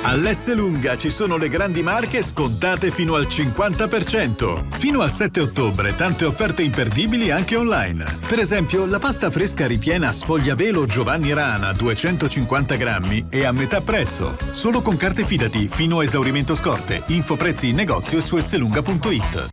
All'Esselunga ci sono le grandi marche scontate fino al 50%. Fino al 7 ottobre tante offerte imperdibili anche online. Per esempio, la pasta fresca ripiena Sfogliavelo Giovanni Rana 250 grammi è a metà prezzo. Solo con carte Fidati fino a esaurimento scorte. Info prezzi in negozio e su esselunga.it.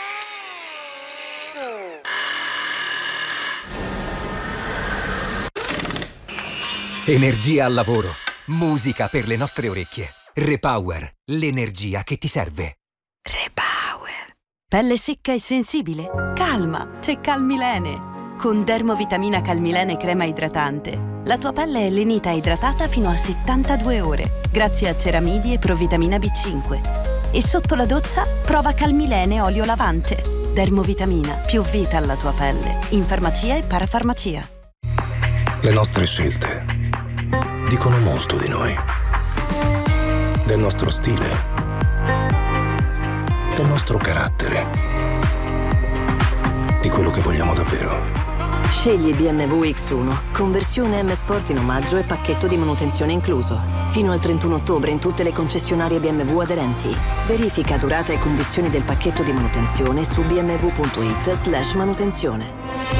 Energia al lavoro. Musica per le nostre orecchie. Repower, l'energia che ti serve. Repower. Pelle secca e sensibile? Calma, c'è Calmilene. Con Dermovitamina Calmilene crema idratante, la tua pelle è lenita e idratata fino a 72 ore, grazie a ceramidi e provitamina B5. E sotto la doccia, prova Calmilene olio lavante. Dermovitamina, più vita alla tua pelle. In farmacia e parafarmacia. Le nostre scelte dicono molto di noi. Del nostro stile. Del nostro carattere. Di quello che vogliamo davvero. Scegli BMW X1, conversione M Sport in omaggio e pacchetto di manutenzione incluso. Fino al 31 ottobre in tutte le concessionarie BMW aderenti. Verifica durata e condizioni del pacchetto di manutenzione su bmw.it/manutenzione.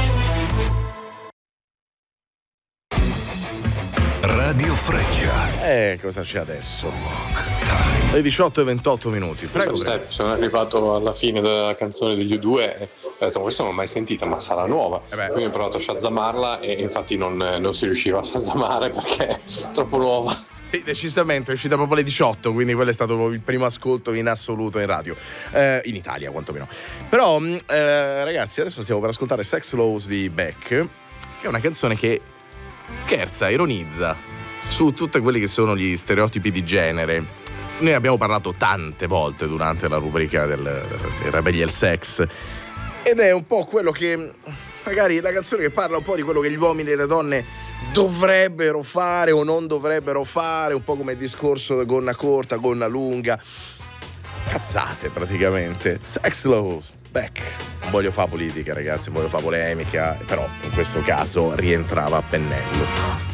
Radio Freccia. Cosa c'è adesso? Le 18:28. Prego. Sono arrivato alla fine della canzone degli U2 e ho detto questo non l'ho mai sentita, ma sarà nuova. Quindi ho provato a shazamarla e infatti non si riusciva a shazamare perché è troppo nuova. Sì, decisamente, è uscita proprio alle 18, quindi quello è stato il primo ascolto in assoluto in radio, in Italia quantomeno. Però ragazzi, adesso stiamo per ascoltare Sex Laws di Beck, che è una canzone che scherza, ironizza su tutti quelli che sono gli stereotipi di genere. Noi abbiamo parlato tante volte durante la rubrica dei Rebelli al Sex, ed è un po' quello che magari la canzone che parla un po' di quello che gli uomini e le donne dovrebbero fare o non dovrebbero fare, un po' come il discorso gonna corta, gonna lunga, cazzate praticamente. Sex Laws, Beck. Non voglio fare politica, ragazzi, non voglio fare polemica, però in questo caso rientrava a pennello.